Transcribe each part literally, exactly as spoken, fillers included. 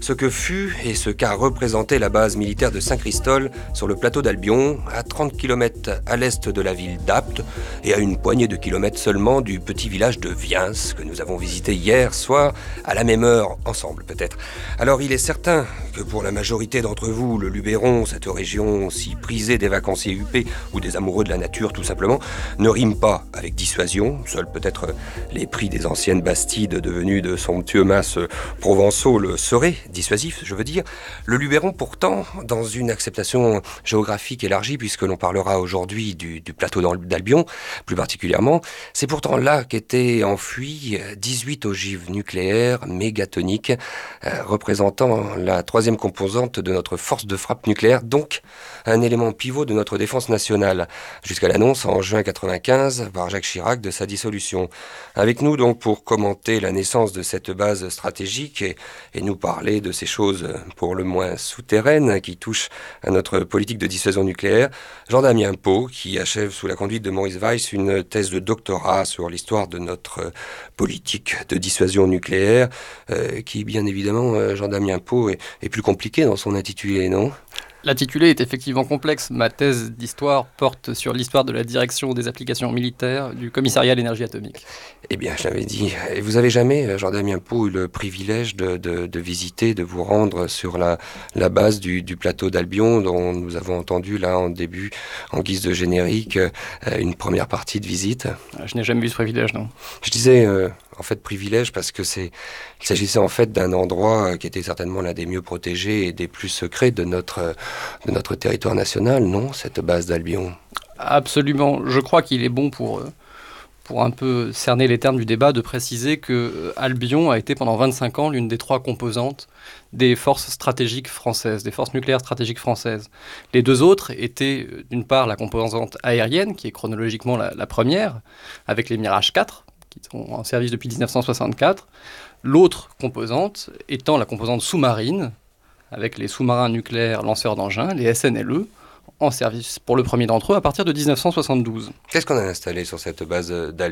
ce que fut et ce qu'a représenté la base militaire de Saint-Christol sur le plateau d'Albion, à trente kilomètres à l'est de la ville d'Apt et à une poignée de kilomètres seulement du petit village de Viens que nous avons visité hier soir à la même heure, ensemble peut-être. Alors il est certain que pour la majorité d'entre vous, le Luberon, cette région si prisée des vacanciers huppés ou des amoureux de la nature tout simplement, ne rime pas avec dissuasion. Seuls peut-être les prix des anciennes bastides devenues de somptueux masses provençaux le seraient dissuasifs, je veux dire. Le Luberon pourtant, dans une acceptation géographique élargie, puisque l'on parlera aujourd'hui du, du plateau d'Albion, plus particulièrement, c'est pourtant là qu'étaient enfouis dix-huit ogives nucléaires mégatoniques, euh, représentant la troisième composante de notre force de frappe nucléaire, donc un élément pivot de notre défense nationale, jusqu'à l'annonce en juin quatre-vingt-quinze par Jacques Chirac de sa dissolution. Avec nous donc pour commenter la naissance de cette base stratégique et, et nous parler de ces choses pour le moins souterraines qui touchent à notre politique de dissuasion nucléaire, Jean-Damien Pau, qui achève sous la conduite de Maurice Weiss une thèse de doctorat sur l'histoire de notre politique de dissuasion nucléaire, euh, qui bien évidemment, euh, Jean-Damien Pau, est, est plus compliqué dans son intitulé, non ? L'intitulé est effectivement complexe. Ma thèse d'histoire porte sur l'histoire de la direction des applications militaires du commissariat à l'énergie atomique. Eh bien, je l'avais dit. Et vous avez jamais, Jean-Damien Pau, eu le privilège de, de, de visiter, de vous rendre sur la, la base du, du plateau d'Albion, dont nous avons entendu là en début, en guise de générique, euh, une première partie de visite. Je n'ai jamais eu ce privilège, non. Je disais... Euh, en fait privilège parce que c'est il s'agissait en fait d'un endroit qui était certainement l'un des mieux protégés et des plus secrets de notre de notre territoire national, non, cette base d'Albion? Absolument. Je crois qu'il est bon pour pour un peu cerner les termes du débat de préciser que Albion a été pendant vingt-cinq ans l'une des trois composantes des forces stratégiques françaises, des forces nucléaires stratégiques françaises. Les deux autres étaient d'une part la composante aérienne qui est chronologiquement la, la première avec les Mirage quatre qui sont en service depuis dix-neuf cent soixante-quatre. L'autre composante étant la composante sous-marine, avec les sous-marins nucléaires lanceurs d'engins, les S N L E, en service pour le premier d'entre eux à partir de dix-neuf cent soixante-douze. Qu'est-ce qu'on a installé sur cette base d'Albion ?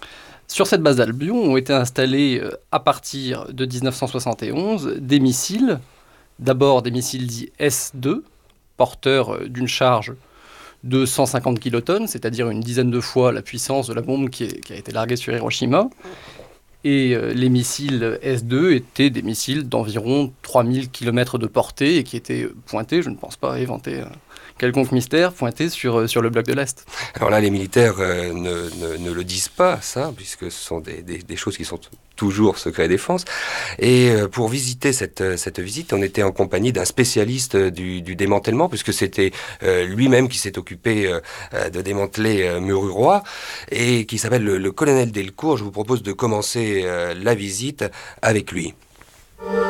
Sur cette base d'Albion ont été installés à partir de dix-neuf cent soixante et onze des missiles, d'abord des missiles dits S deux, porteurs d'une charge de cent cinquante kilotonnes, c'est-à-dire une dizaine de fois la puissance de la bombe qui, est, qui a été larguée sur Hiroshima. Et euh, les missiles S deux étaient des missiles d'environ trois mille kilomètres de portée et qui étaient pointés, je ne pense pas éventer euh, quelconque mystère, pointés sur, euh, sur le bloc de l'Est. Alors là, les militaires euh, ne, ne, ne le disent pas, ça, puisque ce sont des, des, des choses qui sont toujours secret défense. Et euh, pour visiter cette, cette visite, on était en compagnie d'un spécialiste du, du démantèlement, puisque c'était euh, lui-même qui s'est occupé euh, de démanteler euh, Mururoa, et qui s'appelle le, le colonel Delcourt. Je vous propose de commencer euh, la visite avec lui.